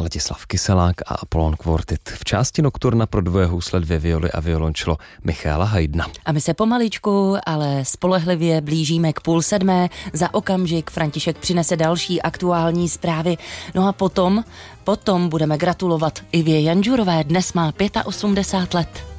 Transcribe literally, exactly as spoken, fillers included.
Ladislav Kyselák a Apollon Quartet. V části nokturna pro dvoje housle, dvě violy a violončelo Michaela Haydna. A my se pomaličku, ale spolehlivě blížíme k půl sedmé. Za okamžik František přinese další aktuální zprávy. No a potom, potom budeme gratulovat Ivě Janžurové. Dnes má osmdesát pět let.